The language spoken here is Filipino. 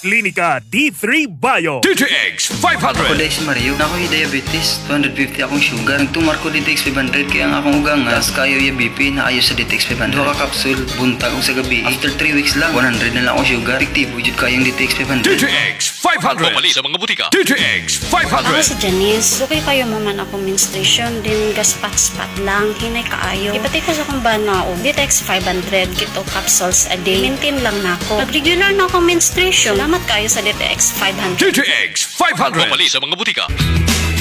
Klinika D3 Bio. DTX 500. Ako si Mario, ako'y diabetes, 250 akong sugar. Nagtumar ko DTX 500 kaya ang akong ugangas, kayo yung BP na ayos sa DTX 500. Duha ka kapsul, buntag o sa gabi. After 3 weeks lang, 100 na lang akong sugar. Epektibo jud kayong DTX 500. DTX 500. Pumali sa mga butika. DTX Ako 500. si Janice. Okay kayo maman ako menstruation din gaspat-spat lang. Hinay kaayo. Ipati ko sa kong banaw. DTX 500 kito capsules a day. Maintain lang na ako. Pag-regular na ako menstruation. Salamat kayo sa DTX 500. DTX 500. Pumali sa mga butika.